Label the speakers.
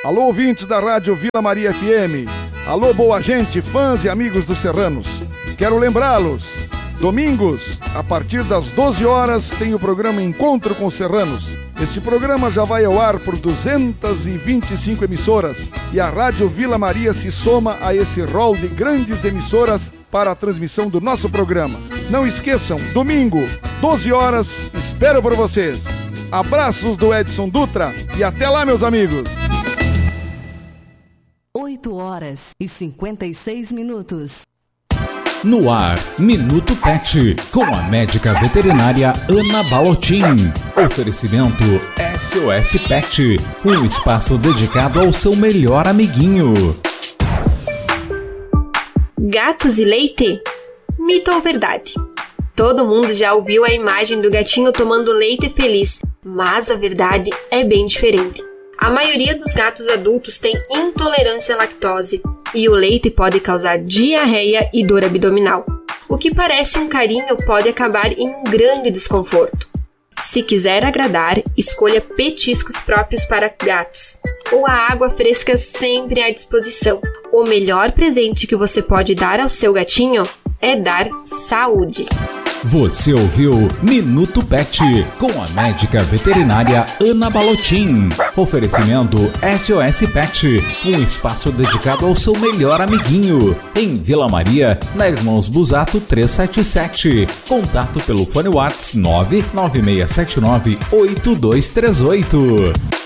Speaker 1: Alô, ouvintes da Rádio Vila Maria FM. Alô, boa gente, fãs e amigos dos serranos. Quero lembrá-los, domingos, a partir das 12 horas, tem o programa Encontro com Serranos. Esse programa já vai ao ar por 225 emissoras e a Rádio Vila Maria se soma a esse rol de grandes emissoras para a transmissão do nosso programa. Não esqueçam, domingo, 12 horas, espero por vocês. Abraços do Edson Dutra e até lá, meus amigos.
Speaker 2: 8h56.
Speaker 3: No ar, Minuto Pet, com a médica veterinária Ana Balottin. Oferecimento SOS Pet, um espaço dedicado ao seu melhor amiguinho.
Speaker 4: Gatos e leite? Mito ou verdade? Todo mundo já ouviu a imagem do gatinho tomando leite feliz, mas a verdade é bem diferente. A maioria dos gatos adultos tem intolerância à lactose e o leite pode causar diarreia e dor abdominal. O que parece um carinho pode acabar em um grande desconforto. Se quiser agradar, escolha petiscos próprios para gatos ou a água fresca sempre à disposição. O melhor presente que você pode dar ao seu gatinho é dar saúde.
Speaker 3: Você ouviu Minuto Pet, com a médica veterinária Ana Balottin. Oferecimento SOS Pet, um espaço dedicado ao seu melhor amiguinho. Em Vila Maria, na Irmãos Busato 377. Contato pelo fone WhatsApp 996798238.